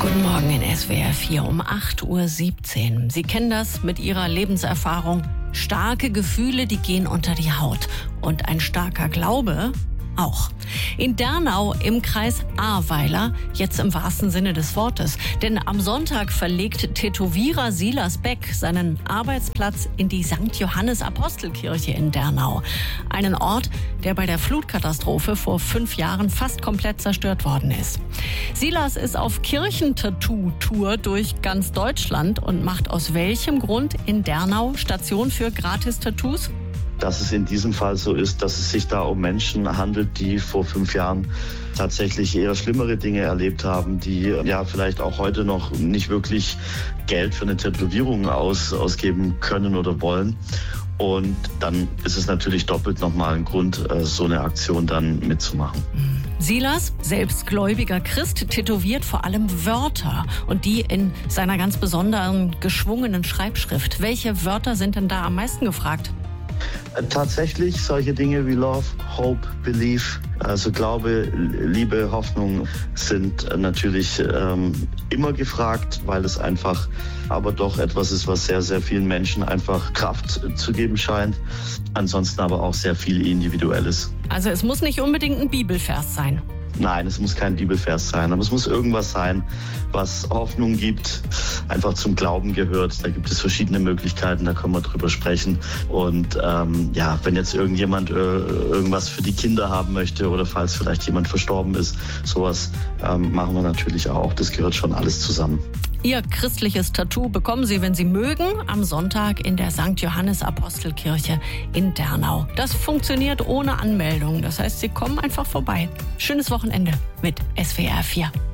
Guten Morgen in SWR 4 um 8:17 Uhr. Sie kennen das mit Ihrer Lebenserfahrung. Starke Gefühle, die gehen unter die Haut. Und ein starker Glaube auch. In Dernau im Kreis Ahrweiler, jetzt im wahrsten Sinne des Wortes. Denn am Sonntag verlegt Tätowierer Silas Beck seinen Arbeitsplatz in die St. Johannes Apostelkirche in Dernau. Einen Ort, der bei der Flutkatastrophe vor 5 Jahren fast komplett zerstört worden ist. Silas ist auf Kirchentattoo-Tour durch ganz Deutschland und macht aus welchem Grund in Dernau Station für Gratis-Tattoos? Dass es in diesem Fall so ist, dass es sich da um Menschen handelt, die vor 5 Jahren tatsächlich eher schlimmere Dinge erlebt haben, die ja vielleicht auch heute noch nicht wirklich Geld für eine Tätowierung ausgeben können oder wollen. Und dann ist es natürlich doppelt nochmal ein Grund, so eine Aktion dann mitzumachen. Silas, selbst gläubiger Christ, tätowiert vor allem Wörter und die in seiner ganz besonderen geschwungenen Schreibschrift. Welche Wörter sind denn da am meisten gefragt? Tatsächlich solche Dinge wie Love, Hope, Belief, also Glaube, Liebe, Hoffnung sind natürlich immer gefragt, weil es einfach aber doch etwas ist, was sehr, sehr vielen Menschen einfach Kraft zu geben scheint. Ansonsten aber auch sehr viel Individuelles. Also es muss nicht unbedingt ein Bibelvers sein. Nein, es muss kein Bibelvers sein, aber es muss irgendwas sein, was Hoffnung gibt, einfach zum Glauben gehört. Da gibt es verschiedene Möglichkeiten, da können wir drüber sprechen. Und wenn jetzt irgendjemand irgendwas für die Kinder haben möchte oder falls vielleicht jemand verstorben ist, sowas machen wir natürlich auch. Das gehört schon alles zusammen. Ihr christliches Tattoo bekommen Sie, wenn Sie mögen, am Sonntag in der St. Johannes Apostelkirche in Dernau. Das funktioniert ohne Anmeldung. Das heißt, Sie kommen einfach vorbei. Schönes Wochenende mit SWR 4.